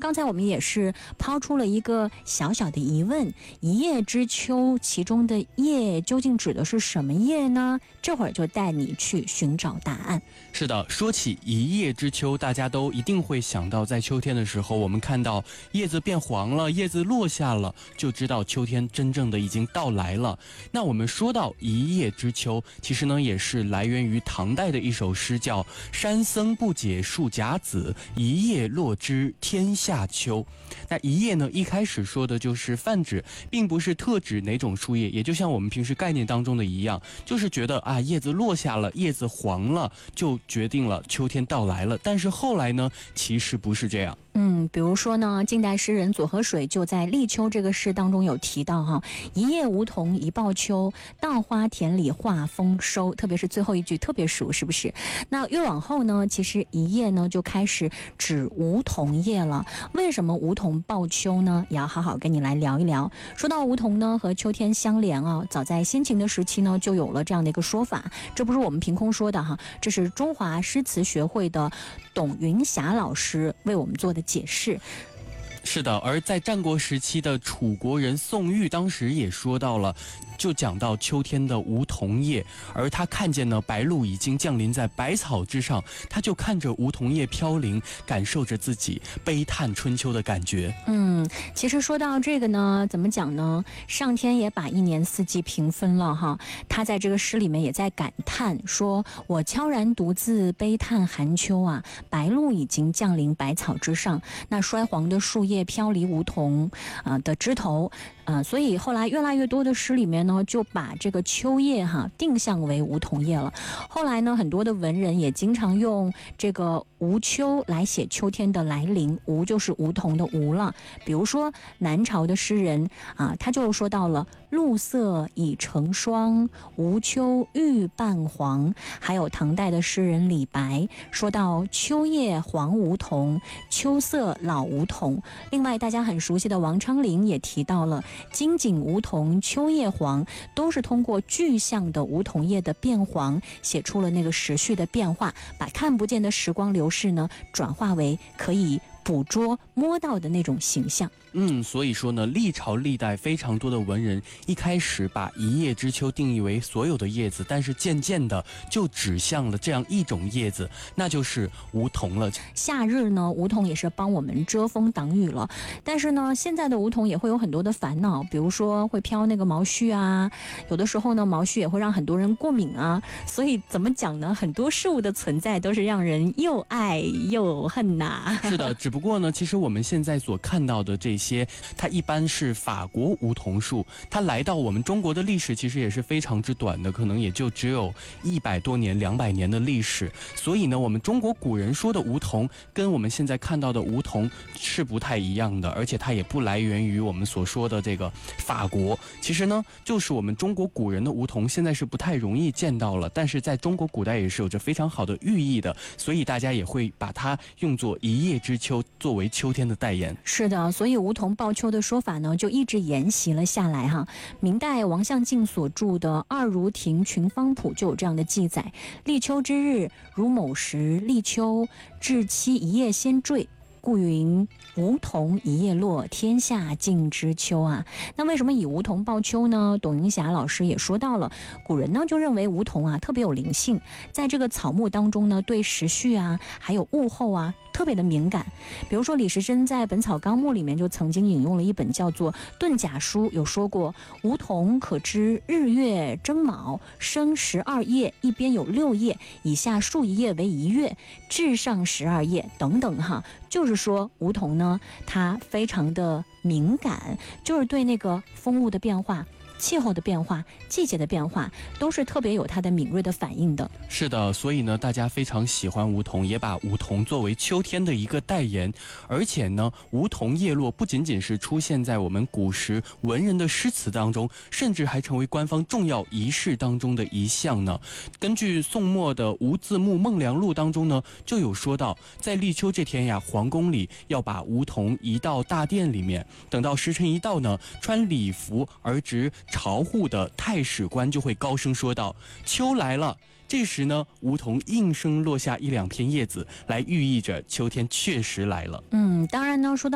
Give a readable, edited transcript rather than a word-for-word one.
刚才我们也是抛出了一个小小的疑问，一叶知秋其中的叶究竟指的是什么叶呢？这会儿就带你去寻找答案。 是的，说起一叶知秋，大家都一定会想到在秋天的时候，我们看到叶子变黄了，叶子落下了，就知道秋天真正的已经到来了。那我们说到一叶知秋，其实呢也是来源于唐代的一首诗，叫山僧不解树甲子，一叶落知天下秋。那一叶呢，一开始说的就是泛指，并不是特指哪种树叶，也就像我们平时概念当中的一样，就是觉得啊，叶子落下了，叶子黄了，就决定了秋天到来了。但是后来呢，其实不是这样。 比如说呢，近代诗人左河水就在《立秋》这个诗当中有提到哈，一叶梧桐一报秋，稻花田里话丰收。特别是最后一句特别熟，是不是？那越往后呢，其实一叶呢就开始指梧桐叶了。为什么梧桐报秋呢？也要好好跟你来聊一聊。说到梧桐呢，和秋天相连啊，早在先秦的时期呢，就有了这样的一个说法。这不是我们凭空说的哈，这是中华诗词学会的董云霞老师为我们做的解释。 是的，而在战国时期的楚国人宋玉当时也说到了，就讲到秋天的梧桐叶，而他看见呢白露已经降临在百草之上，他就看着梧桐叶飘零，感受着自己悲叹春秋的感觉。 其实说到这个呢，怎么讲呢？上天也把一年四季平分了哈，他在这个诗里面也在感叹说，我悄然独自悲叹寒秋啊，白露已经降临百草之上，那衰黄的树叶飘离梧桐的枝头。所以后来越来越多的诗里面呢，就把这个秋叶定向为梧桐叶了。后来呢，很多的文人也经常用这个梧秋来写秋天的来临，梧就是梧桐的梧了。比如说南朝的诗人他就说到了露色已成霜，梧秋欲半黄。还有唐代的诗人李白说到秋叶黄梧桐，秋色老梧桐。另外大家很熟悉的王昌龄也提到了金井梧桐秋叶黄，都是通过具象的梧桐叶的变黄，写出了那个时序的变化，把看不见的时光流逝呢，转化为可以捕捉摸到的那种形象。 所以说呢，历朝历代非常多的文人一开始把一叶知秋定义为所有的叶子，但是渐渐的就指向了这样一种叶子，那就是梧桐了。 夏日呢，梧桐也是帮我们遮风挡雨了，但是呢，现在的梧桐也会有很多的烦恼，比如说会飘那个毛絮啊，有的时候呢，毛絮也会让很多人过敏啊。所以怎么讲呢？很多事物的存在都是让人又爱又恨呐。 是的，只不过呢，其实我们现在所看到的这些，它一般是法国梧桐树，它来到我们中国的历史其实也是非常之短的，可能也就只有100多年、200年的历史。所以呢，我们中国古人说的梧桐，跟我们现在看到的梧桐是不太一样的，而且它也不来源于我们所说的这个法国。其实呢，就是我们中国古人的梧桐，现在是不太容易见到了，但是在中国古代也是有着非常好的寓意的，所以大家也会把它用作一叶知秋，作为秋天的代言。 是的，所以梧桐报秋的说法呢，就一直沿袭了下来哈。明代王象敬所著的《二如亭群芳谱》就有这样的记载：立秋之日，如某时立秋，至期一叶先坠。故云梧桐一叶落，天下尽知秋啊。那为什么以梧桐报秋呢？董云霞老师也说到了，古人呢就认为梧桐特别有灵性，在这个草木当中呢，对时序还有物候特别的敏感。比如说李时珍在《本草纲目》里面就曾经引用了一本叫做《遁甲书》，有说过梧桐可知日月征卯，生12叶，一边有6叶，以下数一叶为1月，至上12叶等等哈。就是说梧桐呢，它非常的敏感，就是对那个风物的变化、气候的变化、季节的变化，都是特别有它的敏锐的反应的。 是的，所以呢，大家非常喜欢梧桐，也把梧桐作为秋天的一个代言。而且呢，梧桐叶落不仅仅是出现在我们古时文人的诗词当中，甚至还成为官方重要仪式当中的一项呢。根据宋末的吴自牧《孟良录》当中呢，就有说到，在立秋这天呀，皇宫里要把梧桐移到大殿里面，等到时辰一到呢，穿礼服而值朝户的太史官就会高声说道：“秋来了。”这时呢，梧桐应声落下1-2片叶子，来寓意着秋天确实来了。 当然呢，说到